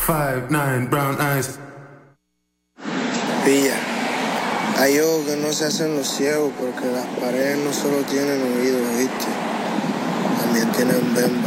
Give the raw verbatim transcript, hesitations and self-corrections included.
five, nine, brown eyes. Pilla, hay ojos que no se hacen los ciegos porque las paredes no solo tienen oídos, ¿viste? También tienen bemba.